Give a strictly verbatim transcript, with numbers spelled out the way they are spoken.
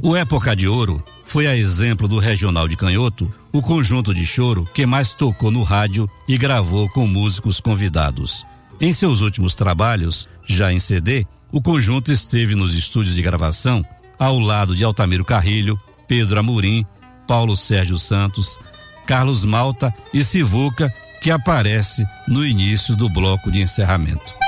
O Época de Ouro foi, a exemplo do Regional de Canhoto, o conjunto de choro que mais tocou no rádio e gravou com músicos convidados. Em seus últimos trabalhos, já em C D, o conjunto esteve nos estúdios de gravação ao lado de Altamiro Carrilho, Pedro Amorim, Paulo Sérgio Santos, Carlos Malta e Sivuca, que aparece no início do bloco de encerramento.